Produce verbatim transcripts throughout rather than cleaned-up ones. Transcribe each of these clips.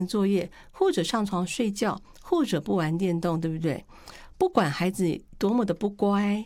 作业，或者上床睡觉，或者不玩电动，对不对？不管孩子多么的不乖，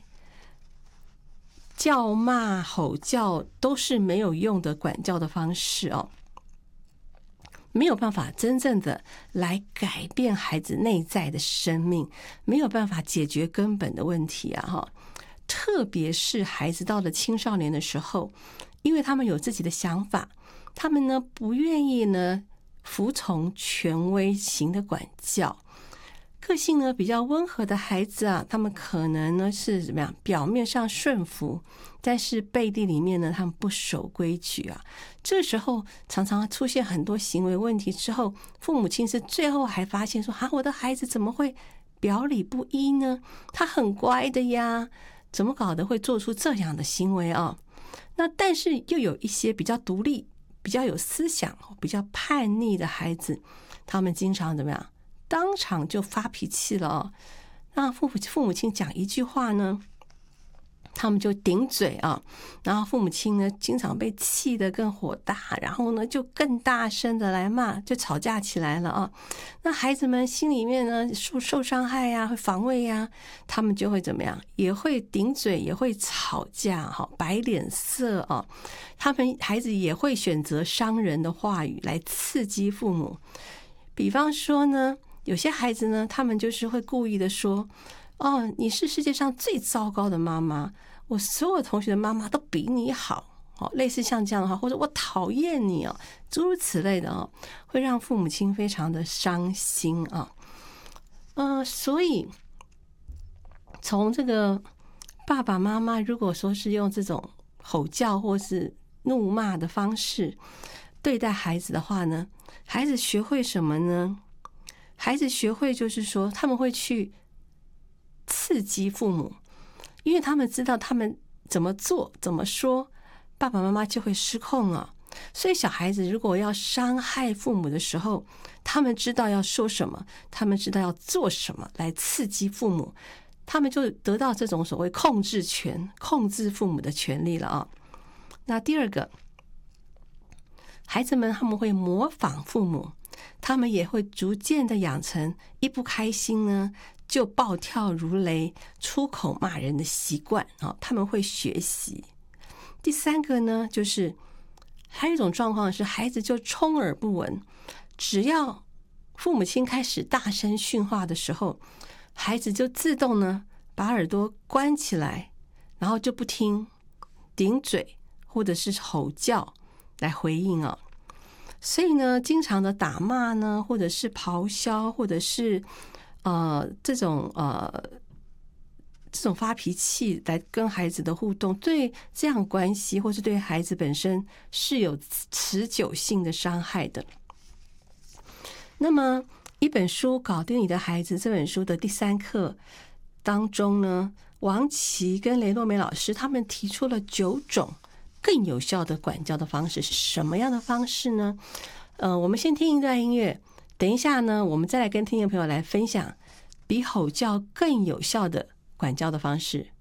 叫骂吼叫都是没有用的管教的方式哦，没有办法真正的来改变孩子内在的生命，没有办法解决根本的问题啊哈。特别是孩子到了青少年的时候，因为他们有自己的想法，他们呢不愿意呢服从权威型的管教。个性呢比较温和的孩子啊，他们可能呢是怎么样？表面上顺服，但是背地里面呢，他们不守规矩啊。这时候常常出现很多行为问题之后，父母亲是最后还发现说：“啊，我的孩子怎么会表里不一呢？他很乖的呀，怎么搞得会做出这样的行为啊？”那但是又有一些比较独立、比较有思想、比较叛逆的孩子，他们经常怎么样？当场就发脾气了哦。那父母父母亲讲一句话呢，他们就顶嘴啊，然后父母亲呢经常被气得更火大，然后呢就更大声的来骂，就吵架起来了啊。那孩子们心里面呢受受伤害呀、啊，会防卫呀、啊，他们就会怎么样？也会顶嘴，也会吵架哈，摆脸色啊。他们孩子也会选择伤人的话语来刺激父母，比方说呢。有些孩子呢，他们就是会故意的说：“哦，你是世界上最糟糕的妈妈，我所有同学的妈妈都比你好。”哦，类似像这样的话，或者我讨厌你哦，诸如此类的哦，会让父母亲非常的伤心啊。嗯、呃，所以从这个爸爸妈妈如果说是用这种吼叫或是怒骂的方式对待孩子的话呢，孩子学会什么呢？孩子学会就是说，他们会去刺激父母，因为他们知道他们怎么做、怎么说，爸爸妈妈就会失控了。所以小孩子如果要伤害父母的时候，他们知道要说什么，他们知道要做什么来刺激父母，他们就得到这种所谓控制权、控制父母的权利了啊。那第二个，孩子们他们会模仿父母。他们也会逐渐的养成一不开心呢就暴跳如雷、出口骂人的习惯啊，他们会学习。第三个呢，就是还有一种状况是孩子就充耳不闻，只要父母亲开始大声训话的时候，孩子就自动呢把耳朵关起来，然后就不听，顶嘴或者是吼叫来回应啊。所以呢，经常的打骂呢，或者是咆哮，或者是呃这种呃这种发脾气来跟孩子的互动，对这样关系或是对孩子本身是有持久性的伤害的。那么一本书搞定你的孩子这本书的第三课当中呢，王琦跟雷诺梅老师他们提出了九种更有效的管教的方式。是什么样的方式呢？呃，我们先听一段音乐，等一下呢，我们再来跟听众朋友来分享比吼叫更有效的管教的方式。